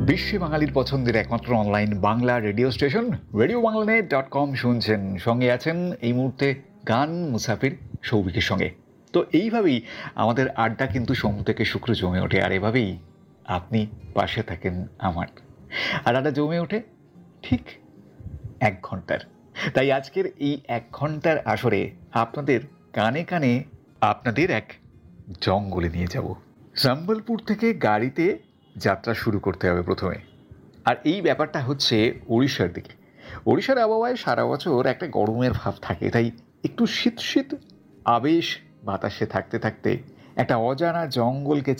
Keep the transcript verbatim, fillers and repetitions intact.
বিশ্বে বাঙালির পছন্দের একমাত্র online Bangla radio station radio Bangla net dot com শুনছেন। সঙ্গে আছেন এই মুহূর্তে গান মুসাফির সৌভিকের সঙ্গে। তো এইভাবেই আমাদের আড্ডা কিন্তু সোম থেকে শুক্র জমে ওঠে, আর এভাবেই আপনি পাশে থাকেন আমার। আর আড্ডা জমে ওঠে ঠিক এক ঘন্টার। তাই আজকের এই এক ঘন্টার আসরে আপনাদের কানে কানে আপনাদের এক জঙ্গলে নিয়ে যাব। সম্বলপুর থেকে গাড়িতে যাত্রা শুরু করতে হবে প্রথমে। আর এই ব্যাপারটা হচ্ছে ওড়িশার দিকে। ওড়িশার আবহাওয়ায় সারা বছর একটা গরমের ভাব থাকে, তাই একটু শীত শীত আবেশ বাতাসে থাকতে থাকতে একটা অজানা জঙ্গলকে